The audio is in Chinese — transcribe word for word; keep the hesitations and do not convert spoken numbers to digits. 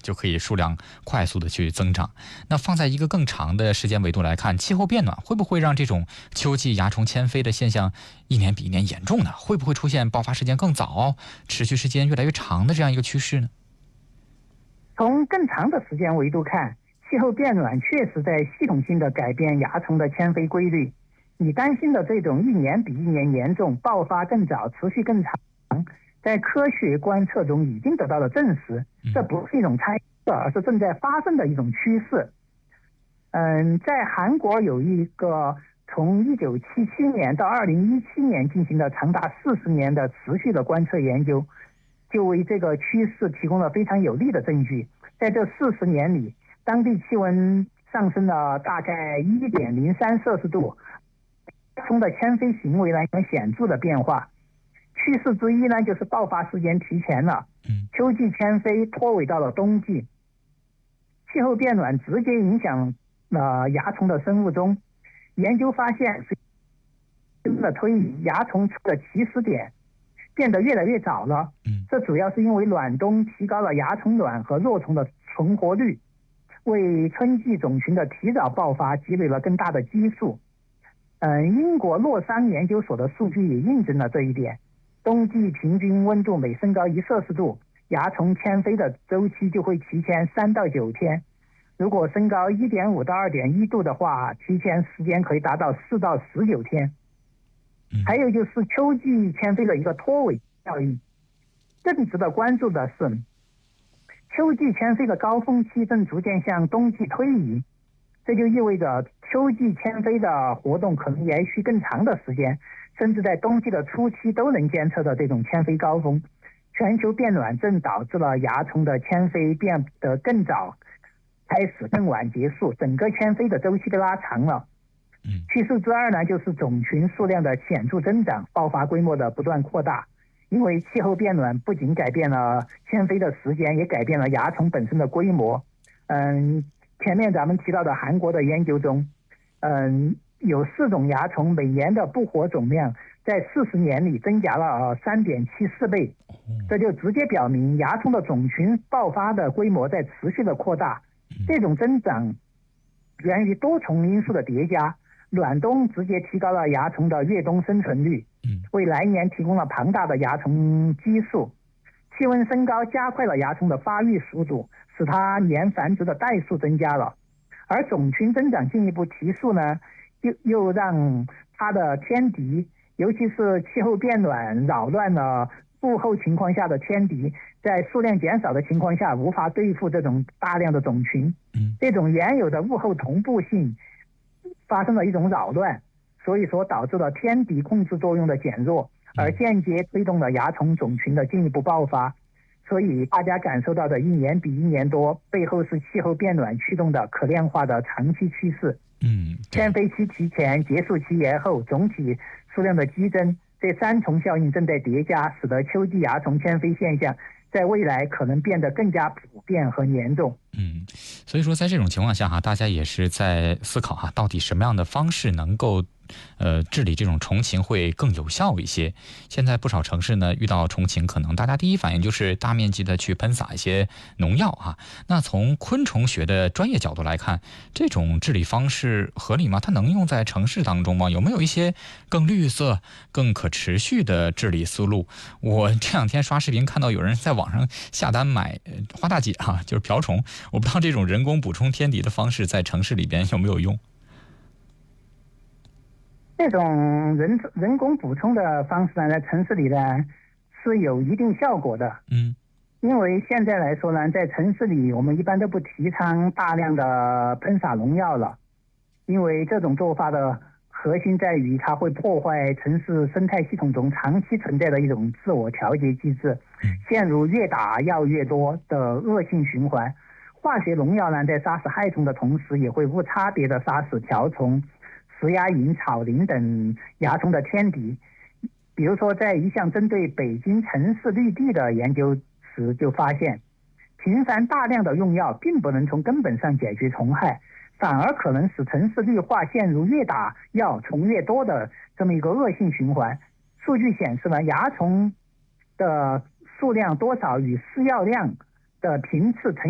就可以数量快速的去增长。那放在一个更长的时间维度来看，气候变暖会不会让这种秋季蚜虫迁飞的现象一年比一年严重呢？会不会出现爆发时间更早、持续时间越来越长的这样一个趋势呢？ 从更长的时间维度看，气候变暖确实在系统性的改变蚜虫的迁飞规律。你担心的这种一年比一年严重、爆发更早、持续更长，在科学观测中已经得到了证实，这不是一种猜测，而是正在发生的一种趋势。嗯，在韩国有一个从一九七七年到二零一七年进行了长达四十年的持续的观测研究，就为这个趋势提供了非常有力的证据。在这四十年里，当地气温上升了大概一点零三摄氏度，蚜虫的迁飞行为呢有显著的变化。趋势之一呢，就是爆发时间提前了，秋季迁飞拖尾到了冬季。气候变暖直接影响了蚜虫的生物钟。研究发现，随着推移，蚜虫出的起始点变得越来越早了。这主要是因为暖冬提高了蚜虫卵和若虫的存活率，为春季种群的提早爆发积累了更大的基数。嗯，英国洛桑研究所的数据也印证了这一点。冬季平均温度每升高一摄氏度，蚜虫迁飞的周期就会提前三到九天。如果升高一点五到二点一度的话，提前时间可以达到四到十九天。还有就是秋季迁飞的一个拖尾效应。更值得关注的是，秋季迁飞的高峰期正逐渐向冬季推移，这就意味着秋季迁飞的活动可能延续更长的时间，甚至在冬季的初期都能监测到这种迁飞高峰。全球变暖正导致了蚜虫的迁飞变得更早开始、更晚结束，整个迁飞的周期被拉长了。趋势之二呢，就是种群数量的显著增长，爆发规模的不断扩大。因为气候变暖不仅改变了迁飞的时间，也改变了蚜虫本身的规模。嗯，前面咱们提到的韩国的研究中，嗯，有四种蚜虫每年的不活总量在四十年里增加了三点七四倍，这就直接表明蚜虫的种群爆发的规模在持续的扩大。这种增长源于多重因素的叠加。暖冬直接提高了蚜虫的越冬生存率，为来年提供了庞大的蚜虫基数。气温升高加快了蚜虫的发育速度，使它年繁殖的代数增加了。而种群增长进一步提速呢，又又让它的天敌，尤其是气候变暖扰乱了物候情况下的天敌，在数量减少的情况下无法对付这种大量的种群。这种原有的物候同步性发生了一种扰乱，所以说导致了天敌控制作用的减弱，而间接推动了蚜虫种群的进一步爆发。所以大家感受到的一年比一年多，背后是气候变暖驱动的可量化的长期趋势。嗯，迁飞期提前，结束期延后，总体数量的激增，这三重效应正在叠加，使得秋季蚜虫迁飞现象在未来可能变得更加普遍和严重。 嗯，所以说在这种情况下哈，大家也是在思考哈，到底什么样的方式能够呃治理这种虫禽会更有效一些。现在不少城市呢遇到虫禽，可能大家第一反应就是大面积的去喷洒一些农药哈。那从昆虫学的专业角度来看，这种治理方式合理吗？它能用在城市当中吗？有没有一些更绿色、更可持续的治理思路？我这两天刷视频看到有人在网上下单买花大姐哈，就是瓢虫。我不知道这种人工补充天敌的方式在城市里边有没有用。 这种人人工补充的方式呢，在城市里呢是有一定效果的。嗯，因为现在来说呢，在城市里我们一般都不提倡大量的喷洒农药了，因为这种做法的核心在于它会破坏城市生态系统中长期存在的一种自我调节机制，陷入越打药越多的恶性循环。化学农药呢，在杀死害虫的同时，也会无差别的杀死条虫、石鸦蝇、草蛉等蚜虫的天敌。比如说，在一项针对北京城市绿地的研究时，就发现，频繁大量的用药并不能从根本上解决虫害，反而可能使城市绿化陷入越打药虫越多的这么一个恶性循环。数据显示呢，蚜虫的数量多少与施药量的频次成